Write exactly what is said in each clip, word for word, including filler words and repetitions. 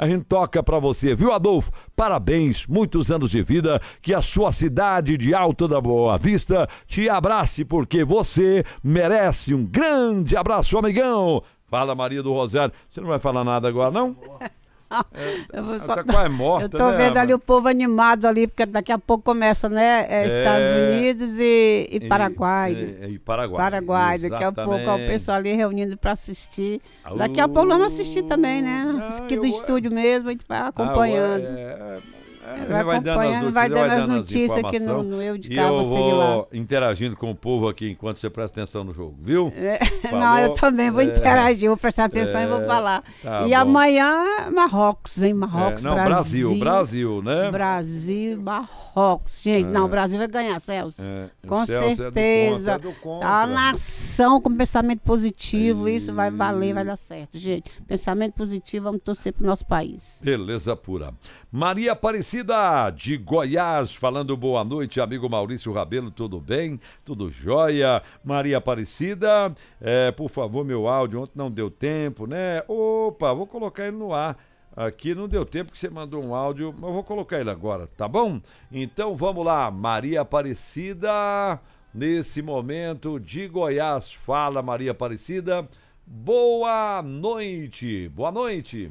a gente toca pra você, viu, Adolfo? Parabéns, muitos anos de vida, que a sua cidade de Alto da Boa Vista te abrace, porque você merece um grande abraço, amigão. Fala, Maria do Rosário. Você não vai falar nada agora, não? É, eu vou tá só... quase morta, eu tô né, vendo ali o povo animado ali, porque daqui a pouco começa, né? É, Estados é... Unidos e, e Paraguai. E, e, e Paraguai. Paraguai. Daqui a pouco ó, o pessoal ali reunindo para assistir. Uh, daqui a pouco vamos assistir também, né? Não, aqui do eu... estúdio mesmo, a gente vai acompanhando. Ah, é... É, vai, vai dando as notícias, vai dando as notícias aqui no, no Eu de Cá, eu você de lá. Vou interagindo com o povo aqui enquanto você presta atenção no jogo, viu? É, não, eu também vou é, interagir, vou prestar atenção é, e vou falar. Tá e bom. Amanhã, Marrocos, hein? Marrocos, é, não, Brasil. Brasil, Brasil, né? Brasil, Marrocos. Gente, é. não, o Brasil vai ganhar, Celso. É, com Celso certeza. É do contra, é do contra. A nação com pensamento positivo, e... isso vai valer, vai dar certo. Gente, pensamento positivo, vamos torcer pro nosso país. Beleza pura. Maria Aparecida de Goiás, falando boa noite, amigo Maurício Rabelo, tudo bem? Tudo jóia? Maria Aparecida, é, por favor, meu áudio, ontem não deu tempo, né? Opa, vou colocar ele no ar. Aqui não deu tempo que você mandou um áudio, mas eu vou colocar ele agora, tá bom? Então vamos lá, Maria Aparecida, nesse momento de Goiás. Fala, Maria Aparecida. Boa noite, boa noite.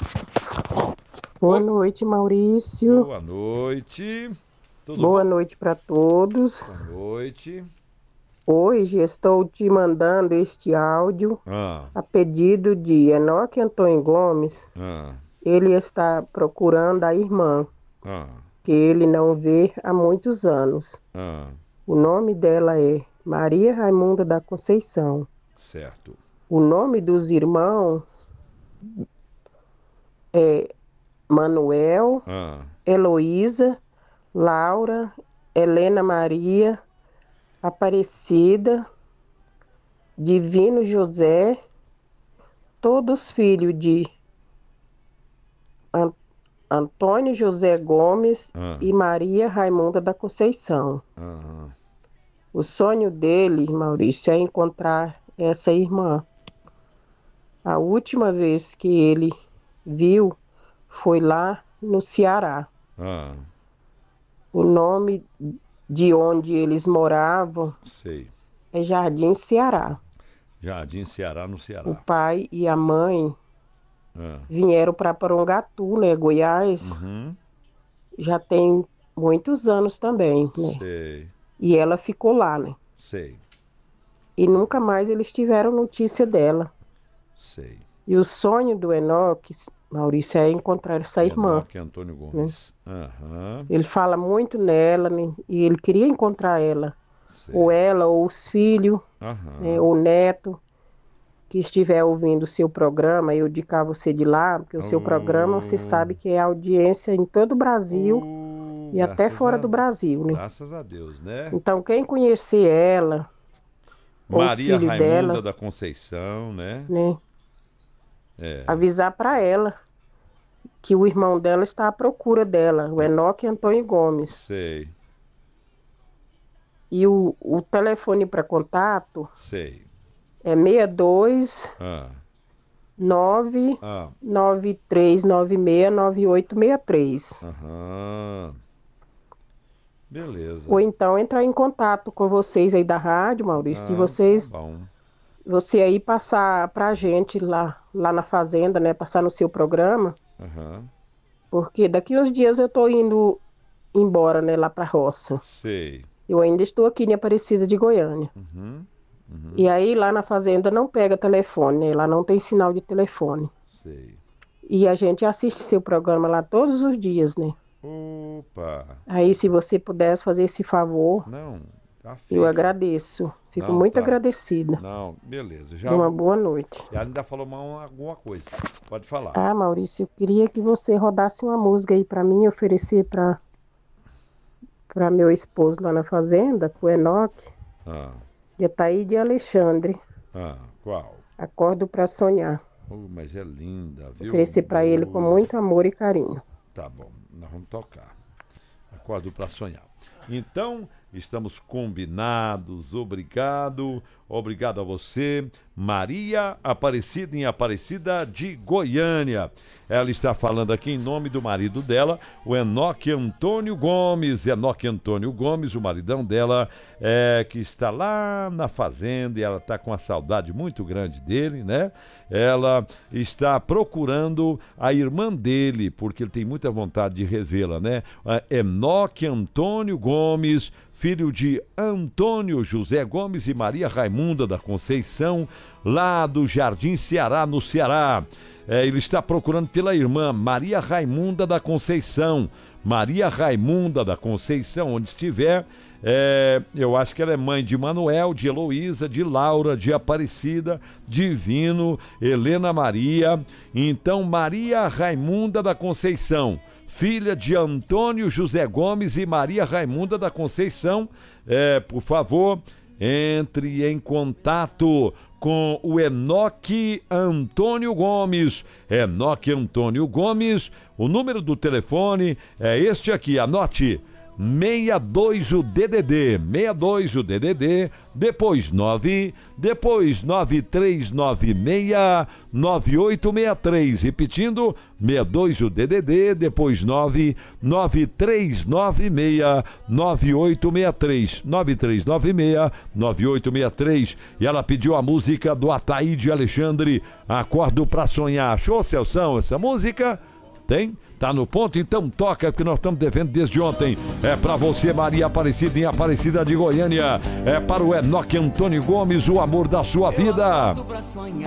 Boa noite, Maurício. Boa noite. Tudo Boa bom? Noite para todos. Boa noite. Hoje estou te mandando este áudio ah. a pedido de Enoque Antônio Gomes. Ah. Ele está procurando a irmã, ah. que ele não vê há muitos anos. Ah. O nome dela é Maria Raimunda da Conceição. Certo. O nome dos irmãos é Manuel, ah. Heloísa, Laura, Helena Maria, Aparecida, Divino José, todos filhos de An- Antônio José Gomes ah. e Maria Raimunda da Conceição. Ah. O sonho dele, Maurício, é encontrar essa irmã. A última vez que ele viu foi lá no Ceará. Ah. O nome de onde eles moravam Sei. é Jardim Ceará. Jardim Ceará, no Ceará. O pai e a mãe ah. vieram para Porongatu, né, Goiás. Uhum. Já tem muitos anos também, né? Sei. E ela ficou lá, né? Sei. E nunca mais eles tiveram notícia dela. Sei. E o sonho do Enoque, Maurício, é encontrar essa irmã. Enoque Antônio Gomes. Né? Uhum. Ele fala muito nela, né? E ele queria encontrar ela. Sei. Ou ela, ou os filhos, uhum. né? Ou o neto, que estiver ouvindo o seu programa, eu de cá, você de lá, porque o seu uh... programa, você sabe que é audiência em todo o Brasil uh... e até fora a... do Brasil, né? Graças a Deus, né? Então, quem conhecer ela, Maria ou os Raimunda dela, da Conceição, né? né? É. Avisar para ela que o irmão dela está à procura dela, o Enoque Antônio Gomes. Sei. E o, o telefone para contato Sei. é seis dois ah. nove ah. nove três nove seis nove oito seis três. Aham. Beleza. Ou então entrar em contato com vocês aí da rádio, Maurício, ah, se vocês... Tá bom. Você aí passar pra gente lá, lá na fazenda, né? Passar no seu programa. Uhum. Porque daqui uns dias eu tô indo embora, né? Lá pra roça. Sei. Eu ainda estou aqui em Aparecida de Goiânia. Uhum. Uhum. E aí lá na fazenda não pega telefone, né? Lá não tem sinal de telefone. Sei. E a gente assiste seu programa lá todos os dias, né? Opa! Aí se você pudesse fazer esse favor... Não, tá feito. Eu agradeço. Fico não, muito tá. agradecida. Não, beleza. Já... Uma boa noite. E ela ainda falou uma, alguma coisa. Pode falar. Ah, Maurício, eu queria que você rodasse uma música aí pra mim, oferecer pra, pra meu esposo lá na fazenda, pro Enoque. Ah. De Ataíde e Alexandre. Ah, qual? Acordo pra sonhar. Oh, mas é linda, viu? Oferecer pra oh. ele com muito amor e carinho. Tá bom, nós vamos tocar. Acordo pra sonhar. Então, estamos combinados. Obrigado. Obrigado a você, Maria Aparecida, em Aparecida de Goiânia. Ela está falando aqui em nome do marido dela, o Enoque Antônio Gomes. Enoque Antônio Gomes, o maridão dela, é, que está lá na fazenda, e ela está com uma saudade muito grande dele, né? Ela está procurando a irmã dele, porque ele tem muita vontade de revê-la, né? Enoque Antônio Gomes, filho de Antônio José Gomes e Maria Raimunda da Conceição, lá do Jardim Ceará, no Ceará. É, ele está procurando pela irmã Maria Raimunda da Conceição. Maria Raimunda da Conceição, onde estiver, é, eu acho que ela é mãe de Manuel, de Heloísa, de Laura, de Aparecida, Divino, Helena Maria. Então, Maria Raimunda da Conceição, filha de Antônio José Gomes e Maria Raimunda da Conceição, é, por favor, entre em contato com o Enoque Antônio Gomes. Enoque Antônio Gomes, o número do telefone é este aqui, anote, sessenta e dois o D D D, sessenta e dois o D D D, depois nove, depois nove três nove seis nove oito seis três, repetindo, sessenta e dois o D D D, depois nove nove três nove seis nove oito seis três, nove três nove seis nove oito seis três, e ela pediu a música do Ataíde Alexandre, Acordo pra Sonhar. Achou, Celção, essa música? Tem? Tá no ponto? Então toca, porque nós estamos devendo desde ontem. É pra você, Maria Aparecida, em Aparecida de Goiânia. É para o Enoque Antônio Gomes, o amor da sua vida.